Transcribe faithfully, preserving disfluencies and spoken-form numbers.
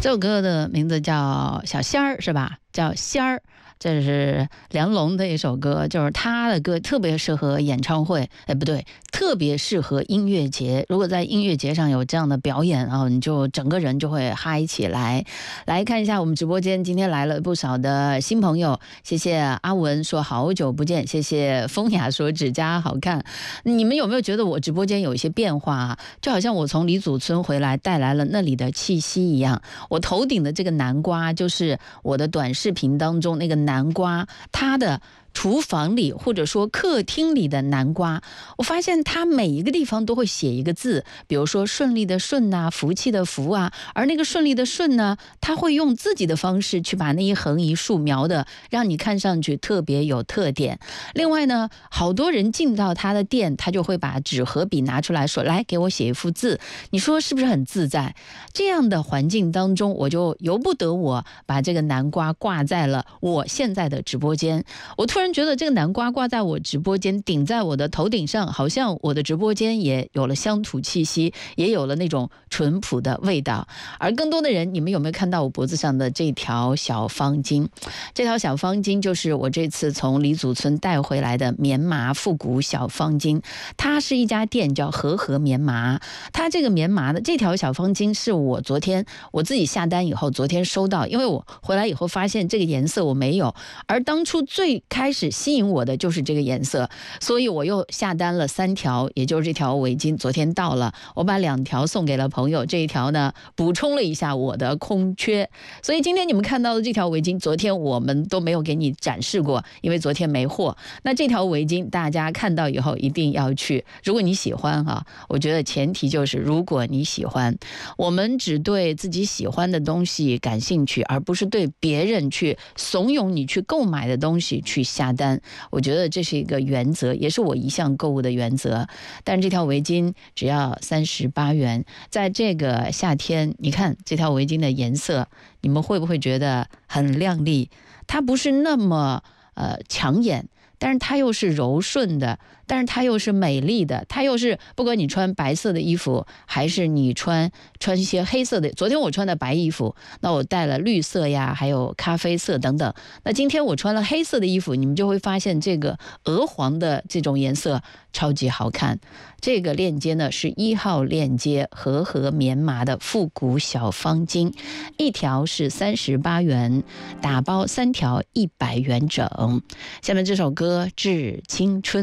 这首歌的名字叫小仙儿，是吧？叫仙儿。这是梁龙的一首歌，就是他的歌特别适合演唱会，哎，不对，特别适合音乐节。如果在音乐节上有这样的表演，然后你就整个人就会嗨起来。来看一下我们直播间，今天来了不少的新朋友，谢谢阿文说好久不见，谢谢风雅说指甲好看。你们有没有觉得我直播间有一些变化啊？就好像我从李祖村回来，带来了那里的气息一样。我头顶的这个南瓜，就是我的短视频当中那个南瓜，它的厨房里或者说客厅里的南瓜，我发现它每一个地方都会写一个字，比如说顺利的顺啊，福气的福啊，而那个顺利的顺呢，它会用自己的方式去把那一横一竖描的让你看上去特别有特点。另外呢，好多人进到他的店，他就会把纸和笔拿出来说，来给我写一幅字，你说是不是很自在？这样的环境当中，我就由不得我把这个南瓜挂在了我现在的直播间。我突然觉得这个南瓜挂在我直播间，顶在我的头顶上，好像我的直播间也有了乡土气息，也有了那种淳朴的味道。而更多的人，你们有没有看到我脖子上的这条小方巾？这条小方巾就是我这次从李祖村带回来的棉麻复古小方巾，它是一家店叫和和棉麻。它这个棉麻的这条小方巾是我昨天我自己下单以后，昨天收到，因为我回来以后发现这个颜色我没有，而当初最开始吸引我的就是这个颜色，所以我又下单了三条，也就是这条围巾，昨天到了，我把两条送给了朋友，这一条呢补充了一下我的空缺，所以今天你们看到的这条围巾，昨天我们都没有给你展示过，因为昨天没货。那这条围巾大家看到以后一定要去，如果你喜欢啊，我觉得前提就是如果你喜欢，我们只对自己喜欢的东西感兴趣，而不是对别人去怂恿你去购买的东西去下单，我觉得这是一个原则，也是我一向购物的原则。但这条围巾只要三十八元，在这个夏天，你看这条围巾的颜色，你们会不会觉得很亮丽？它不是那么呃抢眼，但是它又是柔顺的，但是它又是美丽的，它又是不管你穿白色的衣服，还是你穿穿一些黑色的。昨天我穿的白衣服，那我带了绿色呀，还有咖啡色等等。那今天我穿了黑色的衣服，你们就会发现这个鹅黄的这种颜色超级好看。这个链接呢是一号链接，和和棉麻的复古小方巾，一条是三十八元，打包三条一百元整。下面这首歌《致青春》。